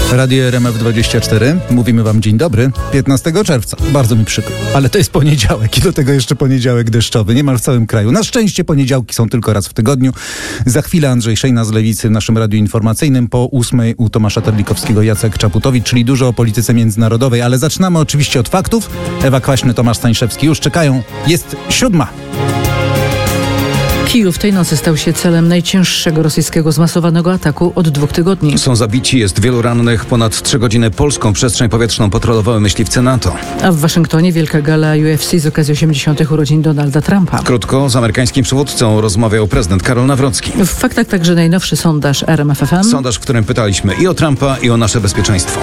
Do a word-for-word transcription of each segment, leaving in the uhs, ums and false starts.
Radio R M F dwadzieścia cztery. Mówimy wam dzień dobry. piętnastego czerwca. Bardzo mi przykro. Ale to jest poniedziałek i do tego jeszcze poniedziałek deszczowy. Niemal w całym kraju. Na szczęście poniedziałki są tylko raz w tygodniu. Za chwilę Andrzej Szejna z Lewicy w naszym radiu informacyjnym. Po ósmej u Tomasza Terlikowskiego Jacek Czaputowicz, czyli dużo o polityce międzynarodowej. Ale zaczynamy oczywiście od faktów. Ewa Kwaśny, Tomasz Stańszewski już czekają. Jest siódma. Kijów tej nocy stał się celem najcięższego rosyjskiego zmasowanego ataku od dwóch tygodni. Są zabici, jest wielu rannych. Ponad trzy godziny polską przestrzeń powietrzną patrolowały myśliwce NATO. A w Waszyngtonie wielka gala U F C z okazji osiemdziesiątych urodzin Donalda Trumpa. Krótko, z amerykańskim przywódcą rozmawiał prezydent Karol Nawrocki. W faktach także najnowszy sondaż R M F F M. Sondaż, w którym pytaliśmy i o Trumpa, i o nasze bezpieczeństwo.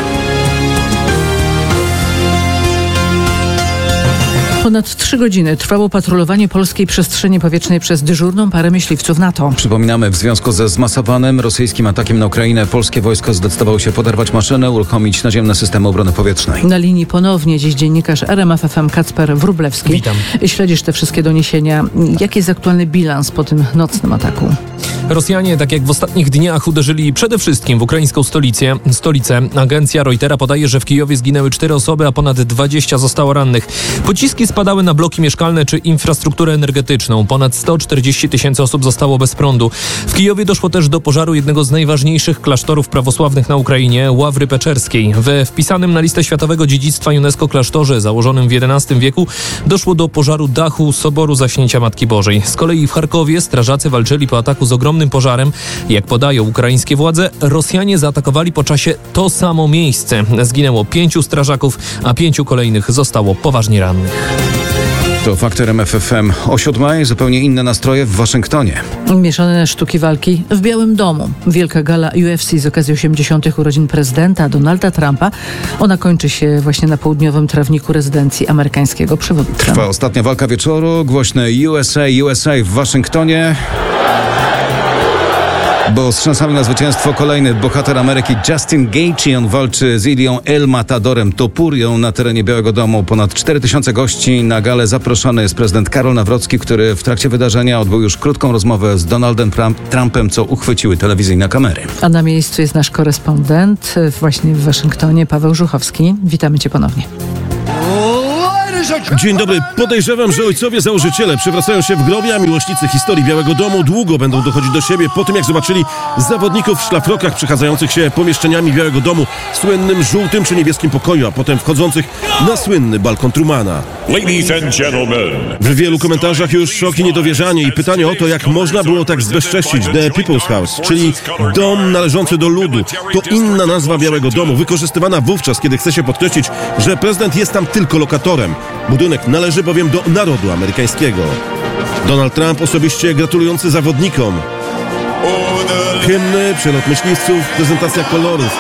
Ponad trzy godziny trwało patrolowanie polskiej przestrzeni powietrznej przez dyżurną parę myśliwców NATO. Przypominamy, w związku ze zmasowanym rosyjskim atakiem na Ukrainę polskie wojsko zdecydowało się poderwać maszynę, uruchomić naziemne systemy obrony powietrznej. Na linii ponownie dziś dziennikarz R M F F M Kacper Wróblewski. Witam. Śledzisz te wszystkie doniesienia. Jaki jest aktualny bilans po tym nocnym ataku? Rosjanie, tak jak w ostatnich dniach, uderzyli przede wszystkim w ukraińską stolicę. stolicę. Agencja Reutera podaje, że w Kijowie zginęły cztery osoby, a ponad dwadzieścia zostało rannych. Pociski spadały na bloki mieszkalne czy infrastrukturę energetyczną. Ponad sto czterdzieści tysięcy osób zostało bez prądu. W Kijowie doszło też do pożaru jednego z najważniejszych klasztorów prawosławnych na Ukrainie, Ławry Peczerskiej. We wpisanym na listę Światowego Dziedzictwa UNESCO klasztorze, założonym w jedenastym wieku, doszło do pożaru dachu Soboru Zaśnięcia Matki Bożej. Z kolei w Charkowie strażacy walczyli po ataku z ogromnym pożarem. Jak podają ukraińskie władze, Rosjanie zaatakowali po czasie to samo miejsce. Zginęło pięciu strażaków, a pięciu kolejnych zostało poważnie rannych. To fakty R M F F M. O siódmej zupełnie inne nastroje w Waszyngtonie. Mieszane sztuki walki w Białym Domu. Wielka gala U F C z okazji osiemdziesiątych urodzin prezydenta Donalda Trumpa. Ona kończy się właśnie na południowym trawniku rezydencji amerykańskiego przywódcy. Trwa ostatnia walka wieczoru. Głośne U S A, U S A w Waszyngtonie. Bo z szansami na zwycięstwo kolejny bohater Ameryki Justin Gaethje. On walczy z Ilią El Matadorem Topurią na terenie Białego Domu. Ponad cztery tysiące gości. Na galę zaproszony jest prezydent Karol Nawrocki, który w trakcie wydarzenia odbył już krótką rozmowę z Donaldem Trumpem, co uchwyciły telewizyjne kamery. A na miejscu jest nasz korespondent właśnie w Waszyngtonie, Paweł Żuchowski. Witamy cię ponownie. Dzień dobry. Podejrzewam, że ojcowie założyciele przewracają się w grobie, a miłośnicy historii Białego Domu długo będą dochodzić do siebie po tym, jak zobaczyli zawodników w szlafrokach przechadzających się pomieszczeniami Białego Domu, słynnym żółtym czy niebieskim pokoju, a potem wchodzących na słynny balkon Trumana. Ladies and gentlemen. W wielu komentarzach już szok i niedowierzanie i pytanie o to, jak można było tak zbezcześcić The People's House, czyli dom należący do ludu. To inna nazwa Białego Domu, wykorzystywana wówczas, kiedy chce się podkreślić, że prezydent jest tam tylko lokatorem. Budynek należy bowiem do narodu amerykańskiego. Donald Trump osobiście gratulujący zawodnikom. Hymny, przelot myśliwców, prezentacja kolorów.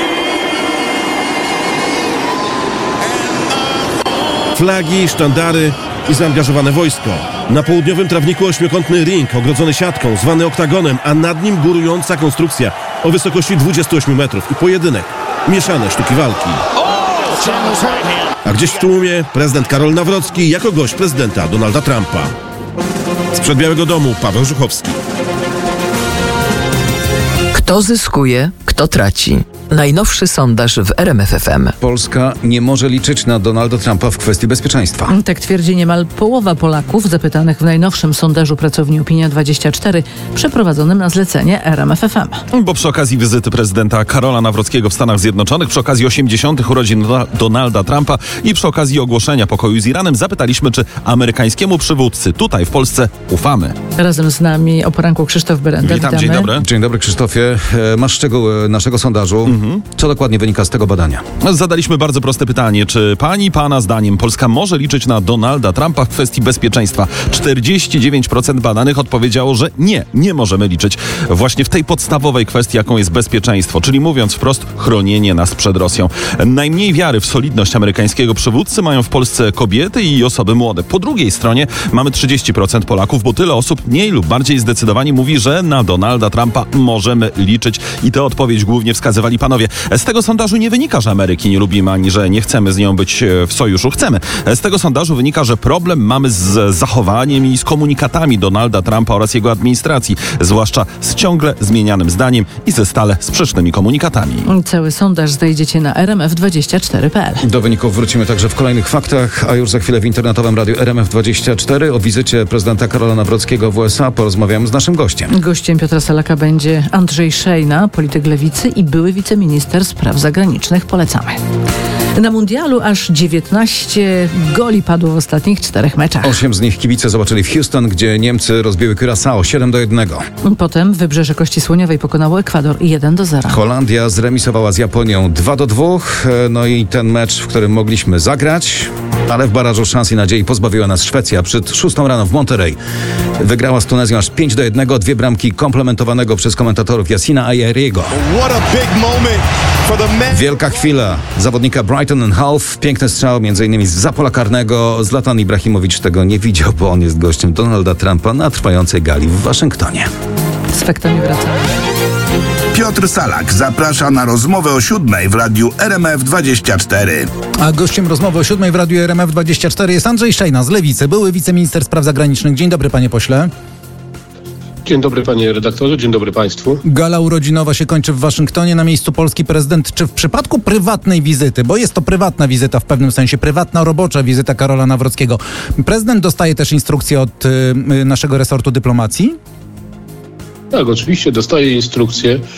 Flagi, sztandary i zaangażowane wojsko. Na południowym trawniku ośmiokątny ring ogrodzony siatką, zwany oktagonem, a nad nim górująca konstrukcja o wysokości dwudziestu ośmiu metrów i pojedynek. Mieszane sztuki walki. A gdzieś w tłumie prezydent Karol Nawrocki jako gość prezydenta Donalda Trumpa. Sprzed Białego Domu Paweł Żuchowski. Kto zyskuje, kto traci? Najnowszy sondaż w R M F F M. Polska nie może liczyć na Donalda Trumpa w kwestii bezpieczeństwa. Tak twierdzi niemal połowa Polaków zapytanych w najnowszym sondażu pracowni Opinia dwadzieścia cztery przeprowadzonym na zlecenie R M F F M. Bo przy okazji wizyty prezydenta Karola Nawrockiego w Stanach Zjednoczonych, przy okazji osiemdziesiątych urodzin Donalda Trumpa i przy okazji ogłoszenia pokoju z Iranem zapytaliśmy, czy amerykańskiemu przywódcy tutaj w Polsce ufamy. Razem z nami o poranku Krzysztof Berenda. Witam, Witamy. dzień dobry. Dzień dobry, Krzysztofie. Masz szczegóły naszego sondażu. Mhm. Co dokładnie wynika z tego badania? Zadaliśmy bardzo proste pytanie. Czy pani, pana zdaniem Polska może liczyć na Donalda Trumpa w kwestii bezpieczeństwa? czterdzieści dziewięć procent badanych odpowiedziało, że nie, nie możemy liczyć właśnie w tej podstawowej kwestii, jaką jest bezpieczeństwo, czyli mówiąc wprost, chronienie nas przed Rosją. Najmniej wiary w solidność amerykańskiego przywódcy mają w Polsce kobiety i osoby młode. Po drugiej stronie mamy trzydzieści procent Polaków, bo tyle osób mniej lub bardziej zdecydowanie mówi, że na Donalda Trumpa możemy liczyć i tę odpowiedź głównie wskazywali panowie panowie, z tego sondażu nie wynika, że Ameryki nie lubimy, ani że nie chcemy z nią być w sojuszu. Chcemy. Z tego sondażu wynika, że problem mamy z zachowaniem i z komunikatami Donalda Trumpa oraz jego administracji, zwłaszcza z ciągle zmienianym zdaniem i ze stale sprzecznymi komunikatami. Cały sondaż znajdziecie na r m f dwadzieścia cztery kropka p l. Do wyników wrócimy także w kolejnych faktach, a już za chwilę w internetowym radiu R M F dwadzieścia cztery o wizycie prezydenta Karola Nawrockiego w U S A porozmawiamy z naszym gościem. Gościem Piotra Salaka będzie Andrzej Szejna, polityk lewicy i były wiceminister spraw zagranicznych. Polecamy. Na mundialu aż dziewiętnaście goli padło w ostatnich czterech meczach. Osiem z nich kibice zobaczyli w Houston, gdzie Niemcy rozbiły Curaçao siedem do jednego. Potem Wybrzeże Kości Słoniowej pokonało Ekwador jeden do zera. Holandia zremisowała z Japonią dwa do dwóch. No i ten mecz, w którym mogliśmy zagrać, ale w barażu szans i nadziei pozbawiła nas Szwecja. Przed szóstą rano w Monterey wygrała z Tunezją aż pięć do jednego. Dwie bramki komplementowanego przez komentatorów Yassina Ayeriego. Wielka chwila zawodnika Brighton and Hove. Piękny strzał, między innymi z za pola karnego. Zlatan Ibrahimowicz tego nie widział, bo on jest gościem Donalda Trumpa na trwającej gali w Waszyngtonie. Z faktami wracamy. Piotr Salak zaprasza na rozmowę o siódmej w radiu R M F dwadzieścia cztery. A gościem rozmowy o siódmej w radiu R M F dwadzieścia cztery jest Andrzej Szejna z Lewicy, były wiceminister spraw zagranicznych. Dzień dobry, panie pośle. Dzień dobry, panie redaktorze, dzień dobry państwu. Gala urodzinowa się kończy w Waszyngtonie, na miejscu polski prezydent. Czy w przypadku prywatnej wizyty, bo jest to prywatna wizyta w pewnym sensie, prywatna, robocza wizyta Karola Nawrockiego, prezydent dostaje też instrukcje od y, naszego resortu dyplomacji? Tak, oczywiście dostaje instrukcje y,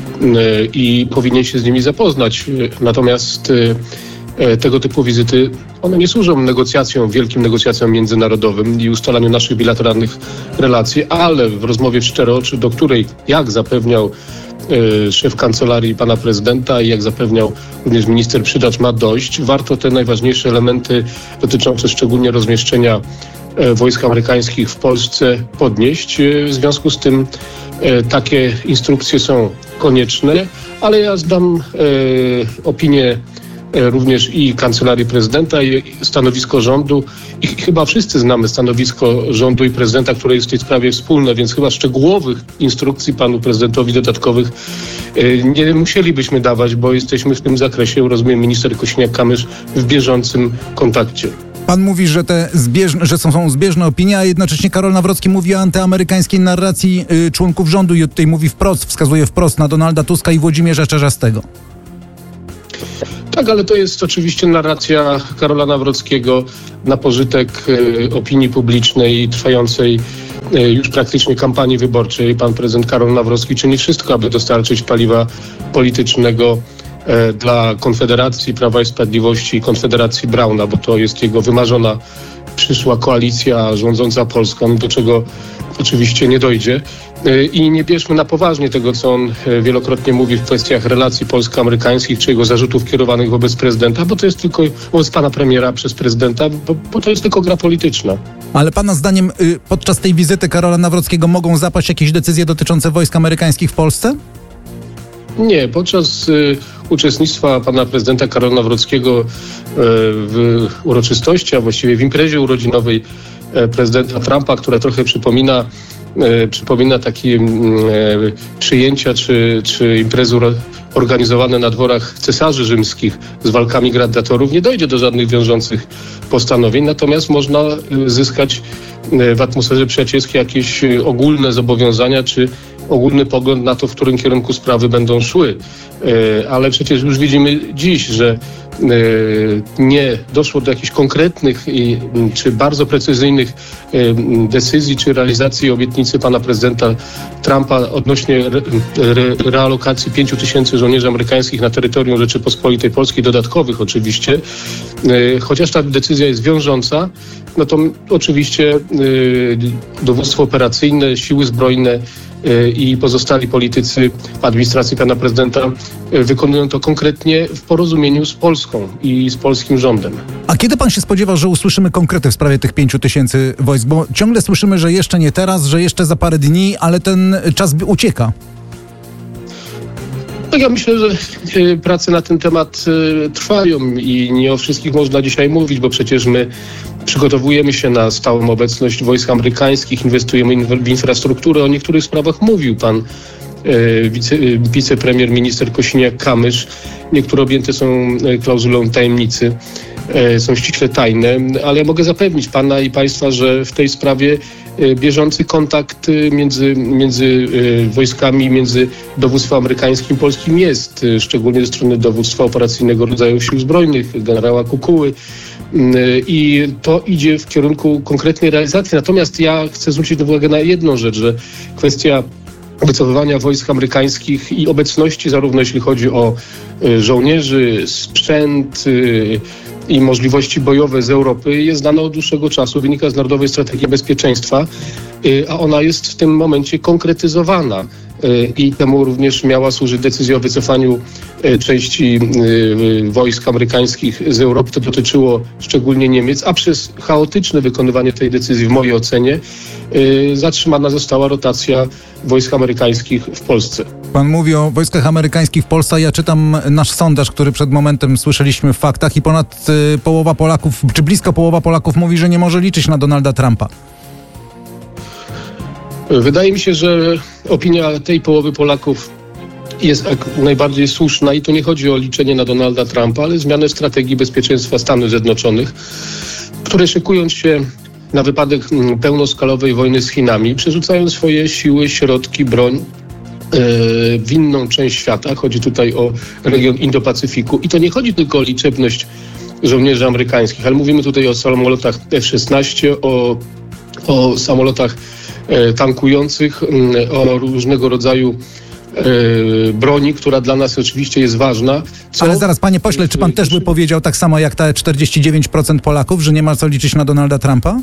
i powinien się z nimi zapoznać. Natomiast y, tego typu wizyty, one nie służą negocjacjom, wielkim negocjacjom międzynarodowym i ustalaniu naszych bilateralnych relacji, ale w rozmowie w cztery oczy, do której, jak zapewniał y, szef kancelarii pana prezydenta i jak zapewniał również minister Przydacz, ma dojść, warto te najważniejsze elementy dotyczące szczególnie rozmieszczenia y, wojsk amerykańskich w Polsce podnieść. Y, w związku z tym y, takie instrukcje są konieczne, ale ja zdam y, opinię również i Kancelarii Prezydenta, i stanowisko rządu. I chyba wszyscy znamy stanowisko rządu i prezydenta, które jest w tej sprawie wspólne, więc chyba szczegółowych instrukcji panu prezydentowi dodatkowych nie musielibyśmy dawać, bo jesteśmy w tym zakresie, rozumiem, minister Kosiniak-Kamysz w bieżącym kontakcie. Pan mówi, że te zbieżne, że są, są zbieżne opinie, a jednocześnie Karol Nawrocki mówi o antyamerykańskiej narracji y, członków rządu i tutaj mówi wprost, wskazuje wprost na Donalda Tuska i Włodzimierza Czarzastego. Tak, ale to jest oczywiście narracja Karola Nawrockiego na pożytek y, opinii publicznej trwającej y, już praktycznie kampanii wyborczej. Pan prezydent Karol Nawrocki czyni wszystko, aby dostarczyć paliwa politycznego y, dla Konfederacji Prawa i Sprawiedliwości i Konfederacji Brauna, bo to jest jego wymarzona przyszła koalicja rządząca Polską, do czego oczywiście nie dojdzie. I nie bierzmy na poważnie tego, co on wielokrotnie mówi w kwestiach relacji polsko-amerykańskich, czy jego zarzutów kierowanych wobec prezydenta, bo to jest tylko, wobec pana premiera przez prezydenta, bo, bo to jest tylko gra polityczna. Ale pana zdaniem y, podczas tej wizyty Karola Nawrockiego mogą zapaść jakieś decyzje dotyczące wojsk amerykańskich w Polsce? Nie, podczas y, uczestnictwa pana prezydenta Karola Nawrockiego y, w uroczystości, a właściwie w imprezie urodzinowej y, prezydenta Trumpa, która trochę przypomina y, przypomina takie y, przyjęcia czy, czy imprezy organizowane na dworach cesarzy rzymskich z walkami gladiatorów, nie dojdzie do żadnych wiążących postanowień, natomiast można y, zyskać y, w atmosferze przyjacielskiej jakieś y, ogólne zobowiązania czy ogólny pogląd na to, w którym kierunku sprawy będą szły. Ale przecież już widzimy dziś, że nie doszło do jakichś konkretnych czy bardzo precyzyjnych decyzji czy realizacji obietnicy pana prezydenta Trumpa odnośnie re, re, realokacji pięciu tysięcy żołnierzy amerykańskich na terytorium Rzeczypospolitej Polskiej, dodatkowych oczywiście. Chociaż ta decyzja jest wiążąca, no to oczywiście dowództwo operacyjne, siły zbrojne i pozostali politycy administracji pana prezydenta wykonują to konkretnie w porozumieniu z Polską i z polskim rządem. A kiedy pan się spodziewa, że usłyszymy konkrety w sprawie tych pięciu tysięcy wojsk? Bo ciągle słyszymy, że jeszcze nie teraz, że jeszcze za parę dni, ale ten czas ucieka. Tak, ja myślę, że prace na ten temat trwają i nie o wszystkich można dzisiaj mówić, bo przecież my przygotowujemy się na stałą obecność wojsk amerykańskich, inwestujemy w infrastrukturę. O niektórych sprawach mówił pan wice, wicepremier, minister Kosiniak-Kamysz. Niektóre objęte są klauzulą tajemnicy, są ściśle tajne, ale ja mogę zapewnić pana i państwa, że w tej sprawie bieżący kontakt między, między wojskami, między dowództwem amerykańskim i polskim jest, szczególnie ze strony dowództwa operacyjnego rodzaju sił zbrojnych, generała Kukuły. I to idzie w kierunku konkretnej realizacji. Natomiast ja chcę zwrócić uwagę na jedną rzecz, że kwestia wycofywania wojsk amerykańskich i obecności, zarówno jeśli chodzi o żołnierzy, sprzęt i możliwości bojowe z Europy, jest znana od dłuższego czasu, wynika z Narodowej Strategii Bezpieczeństwa, a ona jest w tym momencie konkretyzowana. I temu również miała służyć decyzja o wycofaniu części wojsk amerykańskich z Europy. To dotyczyło szczególnie Niemiec, a przez chaotyczne wykonywanie tej decyzji, w mojej ocenie, zatrzymana została rotacja wojsk amerykańskich w Polsce. Pan mówi o wojskach amerykańskich w Polsce. Ja czytam nasz sondaż, który przed momentem słyszeliśmy w Faktach i ponad połowa Polaków, czy blisko połowa Polaków mówi, że nie może liczyć na Donalda Trumpa. Wydaje mi się, że opinia tej połowy Polaków jest jak najbardziej słuszna i to nie chodzi o liczenie na Donalda Trumpa, ale zmianę strategii bezpieczeństwa Stanów Zjednoczonych, które szykując się na wypadek pełnoskalowej wojny z Chinami, przerzucają swoje siły, środki, broń w inną część świata. Chodzi tutaj o region Indo-Pacyfiku i to nie chodzi tylko o liczebność żołnierzy amerykańskich, ale mówimy tutaj o samolotach F szesnaście, o, o samolotach tankujących, o różnego rodzaju broni, która dla nas oczywiście jest ważna. Co... Ale zaraz, panie pośle, czy pan też by powiedział tak samo jak ta czterdzieści dziewięć procent Polaków, że nie ma co liczyć na Donalda Trumpa?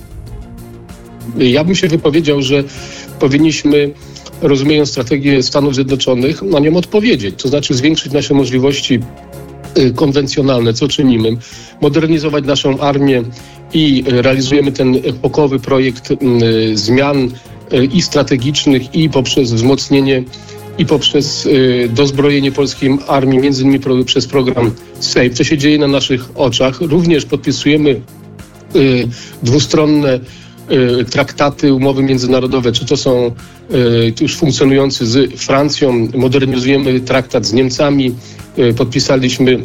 Ja bym się wypowiedział, że powinniśmy, rozumiejąc strategię Stanów Zjednoczonych, na nią odpowiedzieć. To znaczy zwiększyć nasze możliwości konwencjonalne, co czynimy, modernizować naszą armię i realizujemy ten epokowy projekt zmian i strategicznych, i poprzez wzmocnienie, i poprzez dozbrojenie polskiej armii, między innymi przez program SAFE. To się dzieje na naszych oczach. Również podpisujemy dwustronne traktaty, umowy międzynarodowe, czy to są już funkcjonujące z Francją, modernizujemy traktat z Niemcami, podpisaliśmy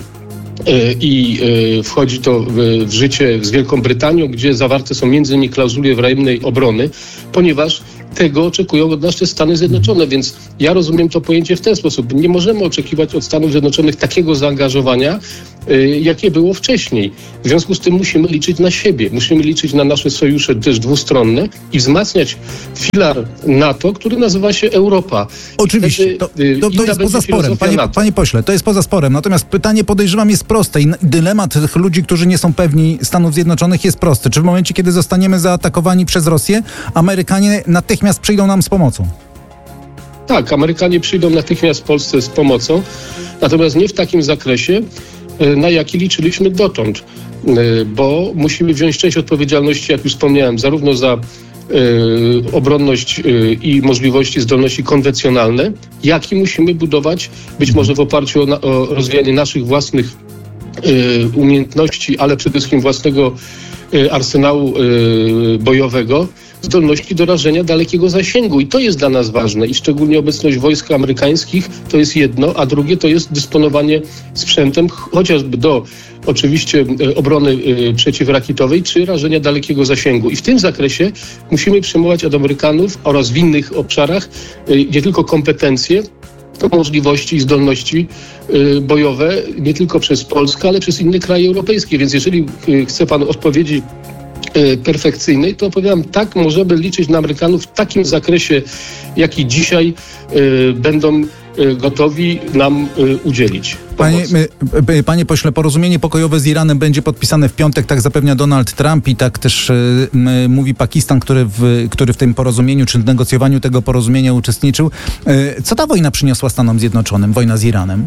i wchodzi to w życie z Wielką Brytanią, gdzie zawarte są między innymi klauzule wzajemnej obrony, ponieważ tego oczekują od nas Stany Zjednoczone, więc ja rozumiem to pojęcie w ten sposób. Nie możemy oczekiwać od Stanów Zjednoczonych takiego zaangażowania, jakie było wcześniej. W związku z tym musimy liczyć na siebie, musimy liczyć na nasze sojusze też dwustronne i wzmacniać filar NATO, który nazywa się Europa. Oczywiście, wtedy, to, to, to jest poza sporem, panie, panie pośle, to jest poza sporem. Natomiast pytanie, podejrzewam, jest proste i dylemat tych ludzi, którzy nie są pewni Stanów Zjednoczonych jest prosty. Czy w momencie, kiedy zostaniemy zaatakowani przez Rosję, Amerykanie natychmiast przyjdą nam z pomocą? Tak, Amerykanie przyjdą natychmiast Polsce z pomocą, natomiast nie w takim zakresie, na jaki liczyliśmy dotąd, bo musimy wziąć część odpowiedzialności, jak już wspomniałem, zarówno za y, obronność y, i możliwości, zdolności konwencjonalne, jak i musimy budować, być może w oparciu o, na, o rozwijanie naszych własnych y, umiejętności, ale przede wszystkim własnego y, arsenału y, bojowego, zdolności do rażenia dalekiego zasięgu. I to jest dla nas ważne. I szczególnie obecność wojsk amerykańskich to jest jedno, a drugie to jest dysponowanie sprzętem chociażby do oczywiście obrony y, przeciwrakietowej czy rażenia dalekiego zasięgu. I w tym zakresie musimy przyjmować od Amerykanów oraz w innych obszarach y, nie tylko kompetencje, możliwości i zdolności y, bojowe nie tylko przez Polskę, ale przez inne kraje europejskie. Więc jeżeli y, chce pan odpowiedzieć perfekcyjnej, to opowiadam, tak, możemy liczyć na Amerykanów w takim zakresie, jaki dzisiaj y, będą y, gotowi nam y, udzielić. Panie, y, panie pośle, porozumienie pokojowe z Iranem będzie podpisane w piątek, tak zapewnia Donald Trump i tak też y, y, mówi Pakistan, który w, który w tym porozumieniu, czy w negocjowaniu tego porozumienia uczestniczył. Y, co ta wojna przyniosła Stanom Zjednoczonym, wojna z Iranem?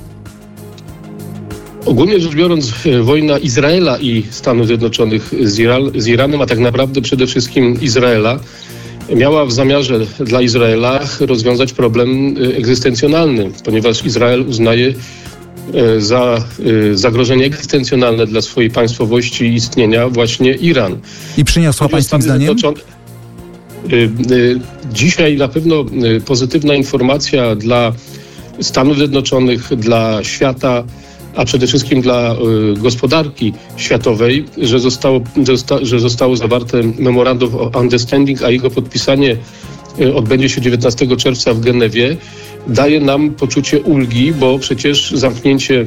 Ogólnie rzecz biorąc, wojna Izraela i Stanów Zjednoczonych z, Ira- z Iranem, a tak naprawdę przede wszystkim Izraela, miała w zamiarze dla Izraela rozwiązać problem egzystencjonalny, ponieważ Izrael uznaje za zagrożenie egzystencjonalne dla swojej państwowości i istnienia właśnie Iran. I przyniosła pańskim zdaniem? Dzisiaj na pewno pozytywna informacja dla Stanów Zjednoczonych, dla świata, a przede wszystkim dla gospodarki światowej, że zostało, że zostało zawarte Memorandum of Understanding, a jego podpisanie odbędzie się dziewiętnastego czerwca w Genewie, daje nam poczucie ulgi, bo przecież zamknięcie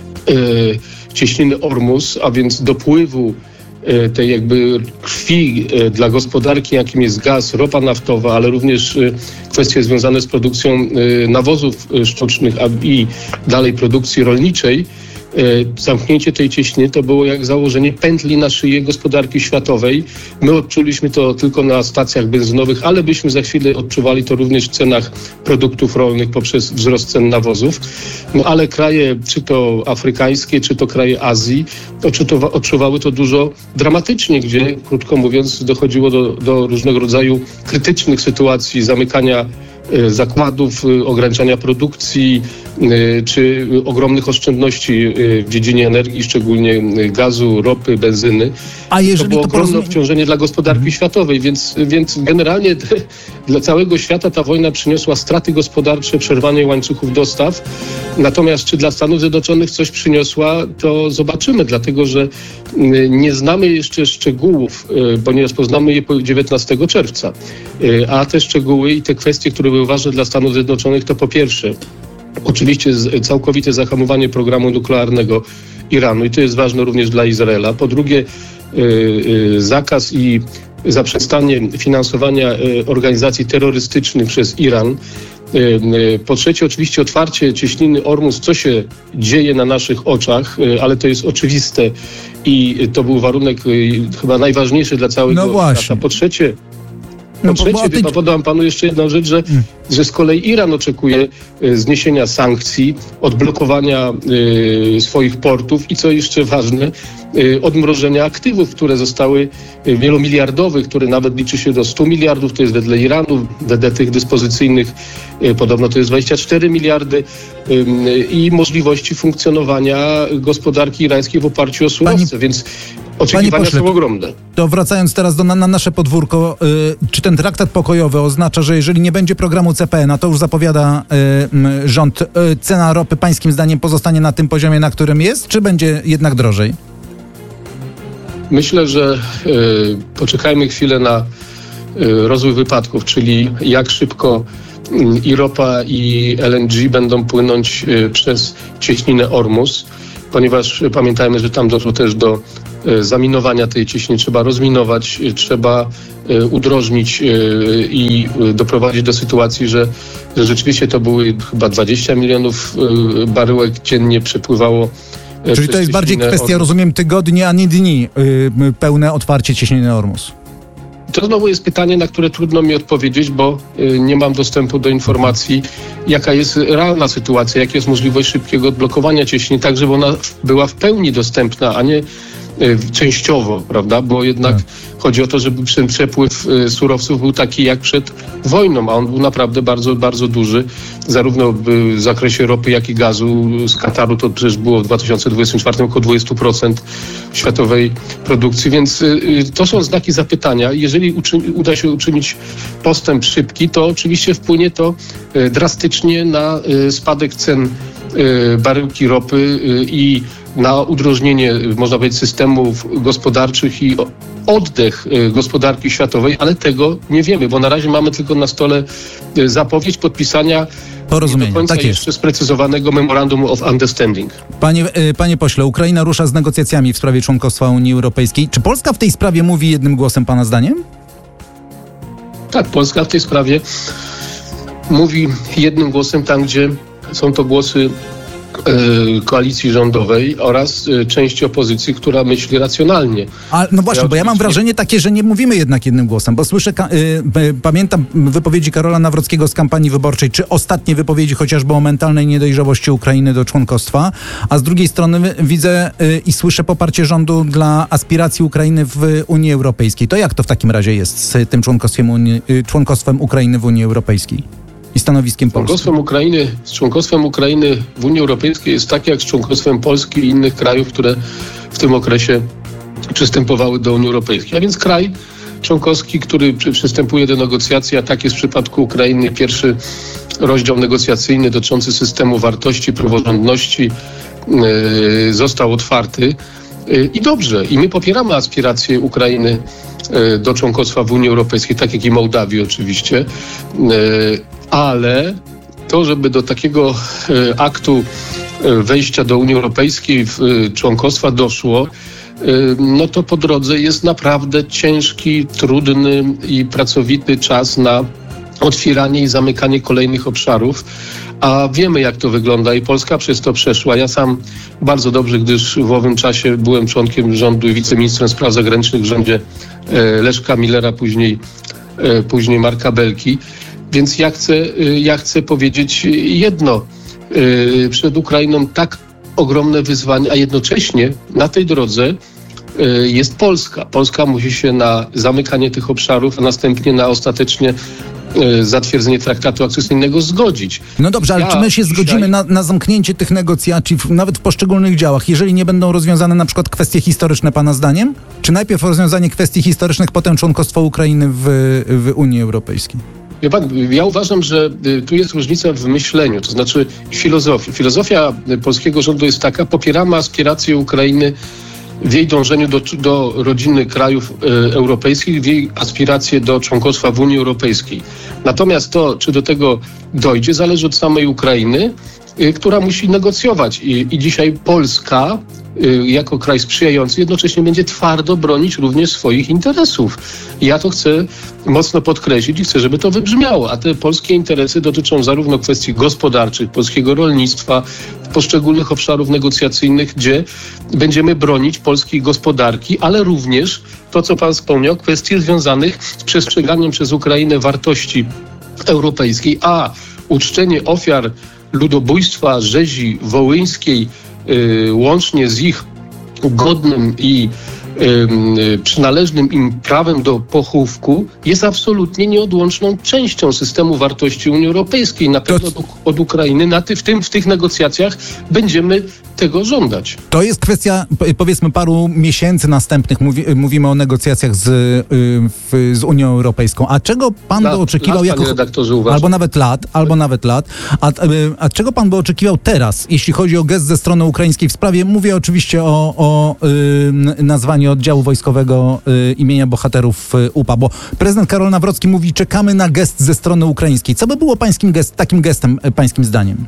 cieśniny Ormus, a więc dopływu tej jakby krwi dla gospodarki, jakim jest gaz, ropa naftowa, ale również kwestie związane z produkcją nawozów sztucznych i dalej produkcji rolniczej. Zamknięcie tej cieśniny to było jak założenie pętli na szyję gospodarki światowej. My odczuliśmy to tylko na stacjach benzynowych, ale byśmy za chwilę odczuwali to również w cenach produktów rolnych poprzez wzrost cen nawozów. No ale kraje, czy to afrykańskie, czy to kraje Azji, odczuwa, odczuwały to dużo dramatycznie, gdzie, krótko mówiąc, dochodziło do, do różnego rodzaju krytycznych sytuacji, zamykania zakładów, ograniczania produkcji, czy ogromnych oszczędności w dziedzinie energii, szczególnie gazu, ropy, benzyny. A jeżeli to było to ogromne porozum... obciążenie dla gospodarki hmm. światowej, więc, więc generalnie dla całego świata ta wojna przyniosła straty gospodarcze, przerwanie łańcuchów dostaw. Natomiast czy dla Stanów Zjednoczonych coś przyniosła, to zobaczymy, dlatego że nie znamy jeszcze szczegółów, ponieważ poznamy je dziewiętnastego czerwca. A te szczegóły i te kwestie, które były ważne dla Stanów Zjednoczonych, to po pierwsze oczywiście całkowite zahamowanie programu nuklearnego Iranu i to jest ważne również dla Izraela. Po drugie zakaz i zaprzestanie finansowania organizacji terrorystycznych przez Iran. Po trzecie oczywiście otwarcie cieśniny Ormus, co się dzieje na naszych oczach, ale to jest oczywiste i to był warunek chyba najważniejszy dla całego no właśnie. świata. Po trzecie Po No, trzecie, ty... podam panu jeszcze jedną rzecz, że, hmm. że z kolei Iran oczekuje zniesienia sankcji, odblokowania y, swoich portów i co jeszcze ważne, y, odmrożenia aktywów, które zostały y, wielomiliardowych, które nawet liczy się do stu miliardów, to jest wedle Iranu, wedle tych dyspozycyjnych y, podobno to jest dwadzieścia cztery miliardy y, y, i możliwości funkcjonowania gospodarki irańskiej w oparciu o surowce, Pani... więc oczekiwania pośle, są ogromne. To wracając teraz do, na, na nasze podwórko, y, czy ten traktat pokojowy oznacza, że jeżeli nie będzie programu C P N, a to już zapowiada y, rząd, y, cena ropy pańskim zdaniem pozostanie na tym poziomie, na którym jest, czy będzie jednak drożej? Myślę, że y, poczekajmy chwilę na y, rozwój wypadków, czyli jak szybko y, i ropa i L N G będą płynąć y, przez cieśninę Ormus, ponieważ y, pamiętajmy, że tam doszło też do zaminowania tej cieśniny, trzeba rozminować, trzeba udrożnić i doprowadzić do sytuacji, że, że rzeczywiście to były chyba dwadzieścia milionów baryłek dziennie przepływało. Czyli to jest bardziej kwestia, Ormus. Rozumiem, tygodni, a nie dni, yy, pełne otwarcie cieśniny Ormus. To znowu jest pytanie, na które trudno mi odpowiedzieć, bo y, nie mam dostępu do informacji, jaka jest realna sytuacja, jaka jest możliwość szybkiego odblokowania cieśniny, tak żeby ona była w pełni dostępna, a nie częściowo, prawda, bo jednak tak. chodzi o to, żeby ten przepływ surowców był taki jak przed wojną, a on był naprawdę bardzo, bardzo duży, zarówno w zakresie ropy, jak i gazu. Z Kataru to przecież było w dwa tysiące dwudziestym czwartym około dwadzieścia procent światowej produkcji, więc to są znaki zapytania. Jeżeli uczy- uda się uczynić postęp szybki, to oczywiście wpłynie to drastycznie na spadek cen baryłki ropy i na udrożnienie, można powiedzieć, systemów gospodarczych i oddech gospodarki światowej, ale tego nie wiemy, bo na razie mamy tylko na stole zapowiedź podpisania nie do końca tak jeszcze sprecyzowanego Memorandum of Understanding. Panie, panie pośle, Ukraina rusza z negocjacjami w sprawie członkostwa Unii Europejskiej. Czy Polska w tej sprawie mówi jednym głosem, pana zdaniem? Tak, Polska w tej sprawie mówi jednym głosem tam, gdzie są to głosy koalicji rządowej oraz części opozycji, która myśli racjonalnie. A, no właśnie, ja bo ja mam wrażenie takie, że nie mówimy jednak jednym głosem, bo słyszę, ka- y, pamiętam wypowiedzi Karola Nawrockiego z kampanii wyborczej, czy ostatnie wypowiedzi chociażby o mentalnej niedojrzałości Ukrainy do członkostwa, a z drugiej strony widzę y, i słyszę poparcie rządu dla aspiracji Ukrainy w Unii Europejskiej. To jak to w takim razie jest z tym członkostwem, Unii, y, członkostwem Ukrainy w Unii Europejskiej? I stanowiskiem Polski. Członkostwem Ukrainy, z członkostwem Ukrainy w Unii Europejskiej jest tak jak z członkostwem Polski i innych krajów, które w tym okresie przystępowały do Unii Europejskiej. A więc kraj członkowski, który przy, przystępuje do negocjacji, a tak jest w przypadku Ukrainy. Pierwszy rozdział negocjacyjny dotyczący systemu wartości, praworządności yy, został otwarty. Yy, I dobrze. I my popieramy aspiracje Ukrainy yy, do członkostwa w Unii Europejskiej, tak jak i Mołdawii oczywiście. Yy, ale to, żeby do takiego yy, aktu yy, wejścia do Unii Europejskiej, yy, członkostwa doszło, no to po drodze jest naprawdę ciężki, trudny i pracowity czas na otwieranie i zamykanie kolejnych obszarów. A wiemy, jak to wygląda i Polska przez to przeszła. Ja sam bardzo dobrze, gdyż w owym czasie byłem członkiem rządu i wiceministrem spraw zagranicznych w rządzie Leszka Millera, później, później Marka Belki. Więc ja chcę, ja chcę powiedzieć jedno. Przed Ukrainą tak ogromne wyzwanie, a jednocześnie na tej drodze jest Polska. Polska musi się na zamykanie tych obszarów, a następnie na ostatecznie zatwierdzenie traktatu akcesyjnego zgodzić. No dobrze, ale ja czy my się dzisiaj... zgodzimy na, na zamknięcie tych negocjacji w, nawet w poszczególnych działach, jeżeli nie będą rozwiązane na przykład kwestie historyczne, pana zdaniem? Czy najpierw rozwiązanie kwestii historycznych, potem członkostwo Ukrainy w, w Unii Europejskiej? Ja, pan, ja uważam, że tu jest różnica w myśleniu, to znaczy filozofii. Filozofia polskiego rządu jest taka: popieramy aspiracje Ukrainy w jej dążeniu do, do rodziny krajów e, europejskich, w jej aspiracje do członkostwa w Unii Europejskiej. Natomiast to, czy do tego dojdzie, zależy od samej Ukrainy, e, która musi negocjować. I, i dzisiaj Polska, e, jako kraj sprzyjający, jednocześnie będzie twardo bronić również swoich interesów. I ja to chcę mocno podkreślić i chcę, żeby to wybrzmiało. A te polskie interesy dotyczą zarówno kwestii gospodarczych, polskiego rolnictwa, poszczególnych obszarów negocjacyjnych, gdzie będziemy bronić polskiej gospodarki, ale również to, co pan wspomniał, kwestie związanych z przestrzeganiem przez Ukrainę wartości europejskiej, a uczczenie ofiar ludobójstwa rzezi wołyńskiej yy, łącznie z ich godnym i przynależnym im prawem do pochówku jest absolutnie nieodłączną częścią systemu wartości Unii Europejskiej. Na pewno to... od Ukrainy na ty, w, tym, w tych negocjacjach będziemy tego żądać. To jest kwestia, powiedzmy, paru miesięcy następnych. Mówi, mówimy o negocjacjach z, w, z Unią Europejską. A czego pan lat, by oczekiwał lat, jako... redaktorze, uważam. Albo nawet lat, albo nawet lat. A, a czego pan by oczekiwał teraz, jeśli chodzi o gest ze strony ukraińskiej w sprawie? Mówię oczywiście o, o y, nazwaniu oddziału wojskowego y, imienia bohaterów y, U P A, bo prezydent Karol Nawrocki mówi: czekamy na gest ze strony ukraińskiej. Co by było pańskim gest, takim gestem, y, pańskim zdaniem?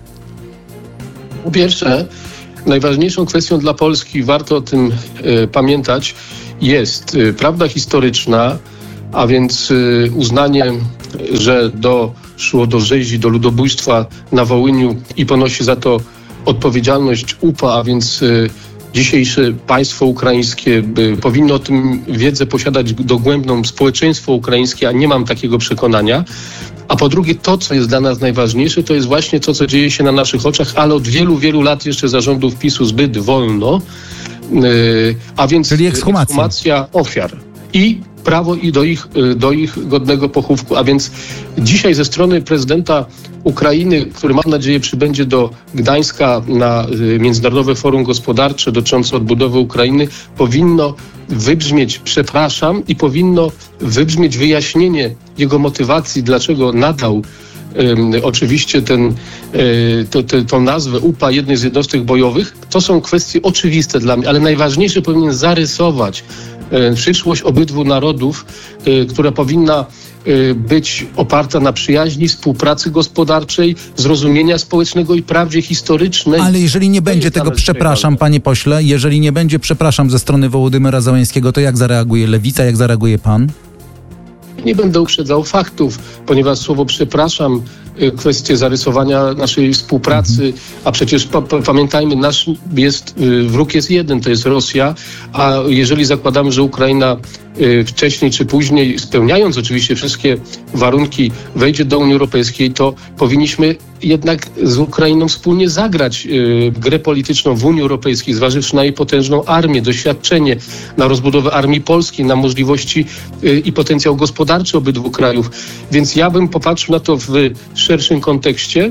Po pierwsze, najważniejszą kwestią dla Polski, warto o tym y, pamiętać, jest y, prawda historyczna, a więc y, uznanie, że doszło do rzezi, do ludobójstwa na Wołyniu i ponosi za to odpowiedzialność U P A, a więc y, dzisiejsze państwo ukraińskie y, powinno o tym wiedzę posiadać dogłębną, społeczeństwo ukraińskie, a nie mam takiego przekonania. A po drugie, to, co jest dla nas najważniejsze, to jest właśnie to, co dzieje się na naszych oczach, ale od wielu, wielu lat jeszcze za rządów PiSu zbyt wolno, yy, a więc Czyli ekshumacja. ekshumacja ofiar i prawo i do ich, do ich godnego pochówku. A więc dzisiaj ze strony prezydenta Ukrainy, który mam nadzieję przybędzie do Gdańska na Międzynarodowe Forum Gospodarcze dotyczące odbudowy Ukrainy, powinno wybrzmieć przepraszam i powinno wybrzmieć wyjaśnienie jego motywacji, dlaczego nadał Um, oczywiście ten, y, to, to, tą nazwę U P A jednej z jednostek bojowych. To są kwestie oczywiste dla mnie, ale najważniejsze, powinien zarysować y, przyszłość obydwu narodów, y, która powinna y, być oparta na przyjaźni, współpracy gospodarczej, zrozumienia społecznego i prawdzie historycznej. Ale jeżeli nie będzie tego przepraszam, panie pośle, jeżeli nie będzie przepraszam ze strony Wołodymyra Zełenskiego, to jak zareaguje Lewica, jak zareaguje pan? Nie będę uprzedzał faktów, ponieważ słowo przepraszam, kwestie zarysowania naszej współpracy, a przecież pa, pa, pamiętajmy, nasz jest, wróg jest jeden, to jest Rosja, a jeżeli zakładamy, że Ukraina wcześniej czy później, spełniając oczywiście wszystkie warunki, wejdzie do Unii Europejskiej, to powinniśmy jednak z Ukrainą wspólnie zagrać y, grę polityczną w Unii Europejskiej, zważywszy na jej potężną armię, doświadczenie, na rozbudowę armii polskiej, na możliwości y, i potencjał gospodarczy obydwu krajów. Więc ja bym popatrzył na to w szerszym kontekście.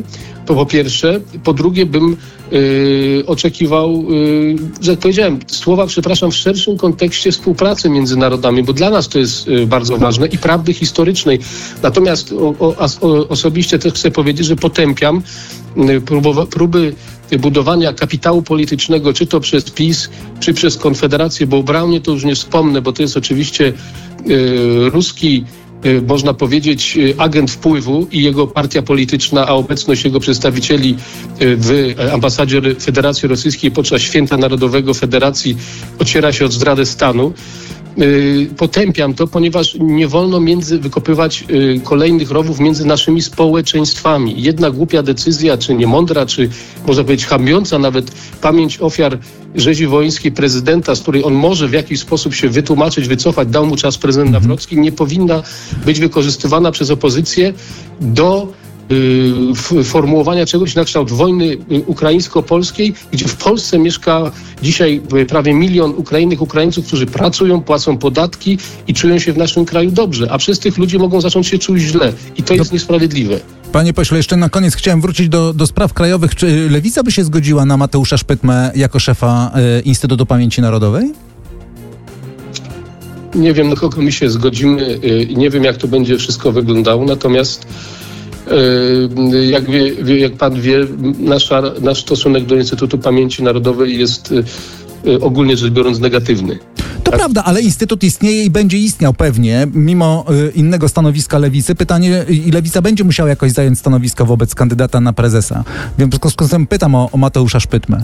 To po pierwsze. Po drugie bym yy, oczekiwał, yy, że jak powiedziałem, słowa, przepraszam, w szerszym kontekście współpracy między narodami, bo dla nas to jest yy, bardzo ważne i prawdy historycznej. Natomiast o, o, o, osobiście też chcę powiedzieć, że potępiam yy, próbowa, próby budowania kapitału politycznego, czy to przez PiS, czy przez Konfederację, bo o Braunie to już nie wspomnę, bo to jest oczywiście yy, ruski, yy, można powiedzieć, yy, agent wpływu i jego partia polityczna, a obecność jego przedstawicieli yy, w ambasadzie Federacji Rosyjskiej podczas Święta Narodowego Federacji ociera się od zdrady stanu. Yy, potępiam to, ponieważ nie wolno między, wykopywać yy, kolejnych rowów między naszymi społeczeństwami. Jedna głupia decyzja, czy niemądra, czy można powiedzieć chamiąca nawet pamięć ofiar rzezi wołyńskiej prezydenta, z której on może w jakiś sposób się wytłumaczyć, wycofać, dał mu czas prezydent Nawrocki, nie powinna być wykorzystywana przez opozycję do formułowania czegoś na kształt wojny ukraińsko-polskiej, gdzie w Polsce mieszka dzisiaj prawie milion Ukrainek, Ukraińców, którzy pracują, płacą podatki i czują się w naszym kraju dobrze, a przez tych ludzi mogą zacząć się czuć źle i to jest niesprawiedliwe. Panie pośle, jeszcze na koniec chciałem wrócić do, do spraw krajowych. Czy Lewica by się zgodziła na Mateusza Szpytmę jako szefa y, Instytutu Pamięci Narodowej? Nie wiem, na kogo my się zgodzimy i y, nie wiem, jak to będzie wszystko wyglądało, natomiast Jak, wie, jak pan wie, nasza, nasz stosunek do Instytutu Pamięci Narodowej jest ogólnie rzecz biorąc negatywny. To tak? Prawda, ale Instytut istnieje i będzie istniał pewnie, mimo y, innego stanowiska Lewicy. Pytanie, i Lewica będzie musiała jakoś zająć stanowisko wobec kandydata na prezesa. Więc w związku z tym pytam o, o Mateusza Szpytmę.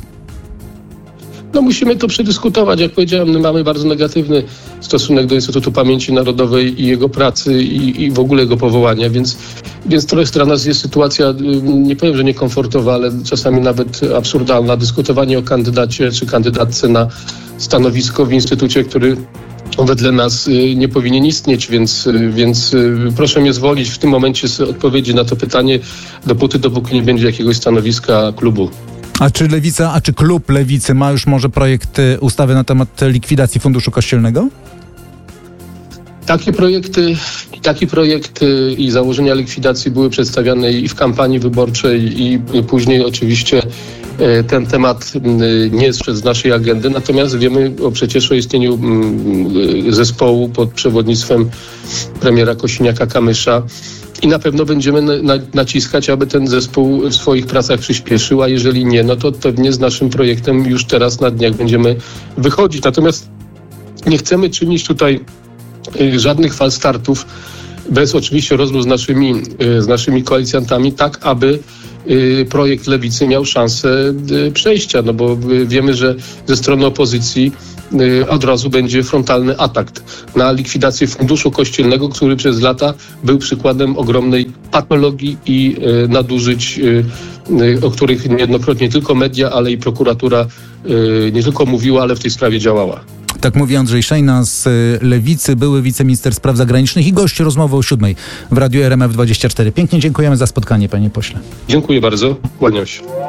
No musimy to przedyskutować. Jak powiedziałem, my mamy bardzo negatywny stosunek do Instytutu Pamięci Narodowej i jego pracy i, i w ogóle jego powołania, więc, więc trochę dla nas jest sytuacja, nie powiem, że niekomfortowa, ale czasami nawet absurdalna. Dyskutowanie o kandydacie czy kandydatce na stanowisko w instytucie, który wedle nas nie powinien istnieć, więc, więc proszę mnie zwolić w tym momencie odpowiedzi na to pytanie, dopóty, dopóki nie będzie jakiegoś stanowiska klubu. A czy Lewica, a czy klub Lewicy ma już może projekt ustawy na temat likwidacji Funduszu Kościelnego? Takie projekty, taki projekt i założenia likwidacji były przedstawiane i w kampanii wyborczej i później oczywiście ten temat nie jest z naszej agendy, natomiast wiemy o przecież o istnieniu zespołu pod przewodnictwem premiera Kosiniaka-Kamysza i na pewno będziemy na, naciskać, aby ten zespół w swoich pracach przyspieszył, a jeżeli nie, no to pewnie z naszym projektem już teraz na dniach będziemy wychodzić. Natomiast nie chcemy czynić tutaj y, żadnych falstartów, bez oczywiście rozmów z naszymi, y, z naszymi koalicjantami, tak aby y, projekt Lewicy miał szansę y, przejścia, no bo y, wiemy, że ze strony opozycji od razu będzie frontalny atak na likwidację Funduszu Kościelnego, który przez lata był przykładem ogromnej patologii i y, nadużyć, y, y, o których niejednokrotnie nie tylko media, ale i prokuratura y, nie tylko mówiła, ale w tej sprawie działała. Tak mówi Andrzej Szejna z Lewicy, były wiceminister spraw zagranicznych i gość rozmowy o siódmej w Radiu R M F dwadzieścia cztery. Pięknie dziękujemy za spotkanie, panie pośle. Dziękuję bardzo, kłaniam się.